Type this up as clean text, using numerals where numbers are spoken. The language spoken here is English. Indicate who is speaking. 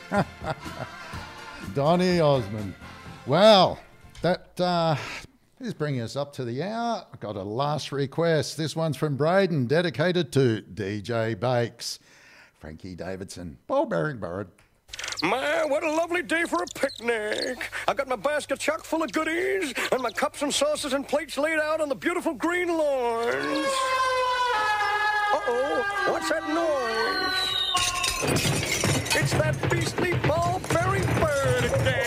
Speaker 1: Donny Osmond. Well, that is bringing us up to the hour. I've got a last request. This one's from Braden, dedicated to DJ Bakes. Frankie Davidson, Paul Baring-Burrard.
Speaker 2: My, what a lovely day for a picnic. I got my basket chock full of goodies and my cups and saucers and plates laid out on the beautiful green lawns. Uh-oh, what's that noise? It's that beastly